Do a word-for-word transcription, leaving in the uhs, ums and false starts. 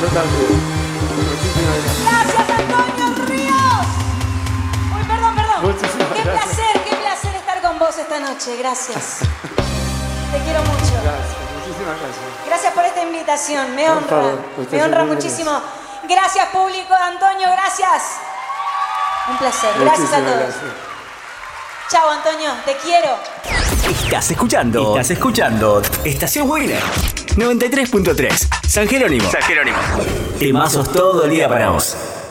Yo también. Muchísimas gracias. Gracias, Antonio Ríos. Uy, perdón, perdón. Muchísimas qué gracias. placer, qué placer estar con vos esta noche. Gracias. Te quiero mucho. Gracias, muchísimas gracias. Gracias por esta invitación. Me Por honra. favor, usted Me honra siempre muchísimo. Gracias, público. Antonio, gracias. Un placer. Gracias a Muchísimas todos. gracias. Chao, Antonio. Te quiero. Estás escuchando. Estás escuchando. Estación Wiener. noventa y tres punto tres. San Jerónimo. San Jerónimo. Temazos todo el día para vos.